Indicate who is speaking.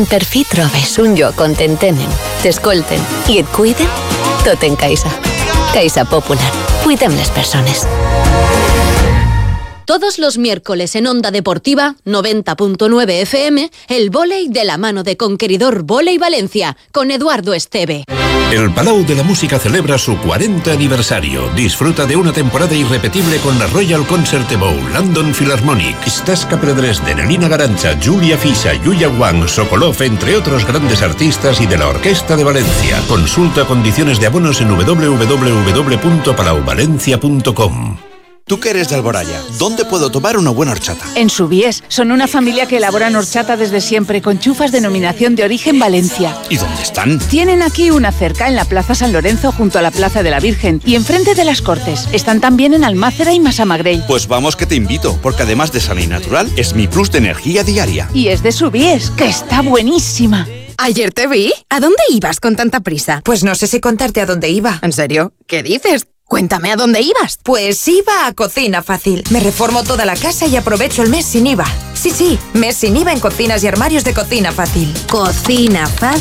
Speaker 1: Per fi trobes un lloc on t'entenen, t'escolten i et cuiden, tot en Caixa. Caixa Popular. Cuidem les persones.
Speaker 2: Todos los miércoles en Onda Deportiva 90.9 FM, el vóley de la mano de Conqueridor Vóley Valencia, con Eduardo Esteve.
Speaker 3: El Palau de la Música celebra su 40 aniversario. Disfruta de una temporada irrepetible con la Royal Concert Bowl, London Philharmonic, Stas Capredresden, Elina Garancha, Julia Fischer, Yuya Wang, Sokolov, entre otros grandes artistas, y de la Orquesta de Valencia. Consulta condiciones de abonos en www.palauvalencia.com.
Speaker 4: Tú que eres de Alboraya, ¿dónde puedo tomar una buena horchata?
Speaker 5: En Subies. Son una familia que elaboran horchata desde siempre, con chufas denominación de origen Valencia.
Speaker 4: ¿Y dónde están?
Speaker 5: Tienen aquí una cerca en la Plaza San Lorenzo, junto a la Plaza de la Virgen, y enfrente de las Cortes. Están también en Almácera y Massamagrell.
Speaker 4: Pues vamos que te invito, porque además de sana y natural, es mi plus de energía diaria.
Speaker 5: Y es de Subies, que está buenísima.
Speaker 6: Ayer te vi. ¿A dónde ibas con tanta prisa? Pues no sé si contarte a dónde iba. ¿En serio? ¿Qué dices? Cuéntame a dónde ibas. Pues iba a Cocina Fácil. Me reformo toda la casa y aprovecho el mes sin IVA. Sí, mes sin IVA en cocinas y armarios de Cocina Fácil. Cocina Fácil.